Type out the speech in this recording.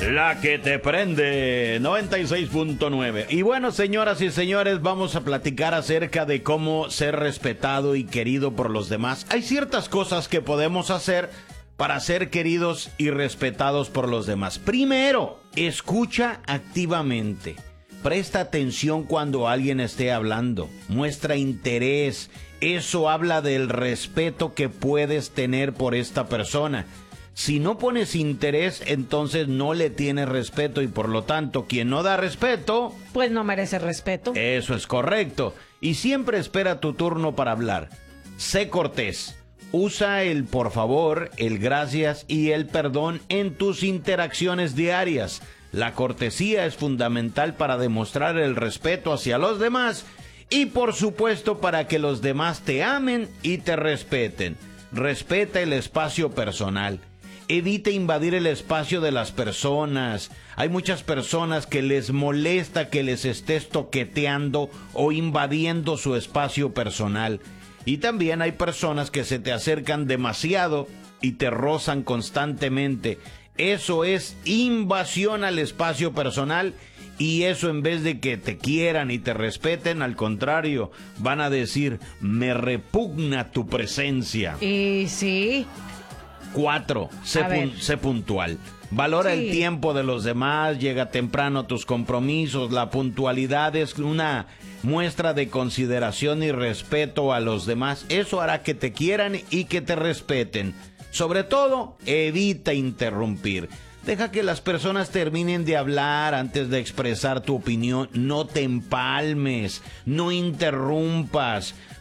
La que te prende, 96.9. Y bueno, señoras y señores, vamos a platicar acerca de cómo ser respetado y querido por los demás. Hay ciertas cosas que podemos hacer para ser queridos y respetados por los demás. Primero, escucha activamente. Presta atención cuando alguien esté hablando. Muestra interés. Eso habla del respeto que puedes tener por esta persona. Si no pones interés, entonces no le tienes respeto y por lo tanto, quien no da respeto... pues no merece respeto. Eso es correcto. Y siempre espera tu turno para hablar. Sé cortés. Usa el por favor, el gracias y el perdón en tus interacciones diarias. La cortesía es fundamental para demostrar el respeto hacia los demás y por supuesto para que los demás te amen y te respeten. Respeta el espacio personal. Evita invadir el espacio de las personas. Hay muchas personas que les molesta que les estés toqueteando o invadiendo su espacio personal. Y también hay personas que se te acercan demasiado y te rozan constantemente. Eso es invasión al espacio personal y eso en vez de que te quieran y te respeten, al contrario, van a decir, me repugna tu presencia. Y sí. 4. Sé puntual. Valora el tiempo de los demás, llega temprano a tus compromisos. La puntualidad es una muestra de consideración y respeto a los demás. Eso hará que te quieran y que te respeten. Sobre todo, evita interrumpir. Deja que las personas terminen de hablar antes de expresar tu opinión. No te empalmes, no interrumpas.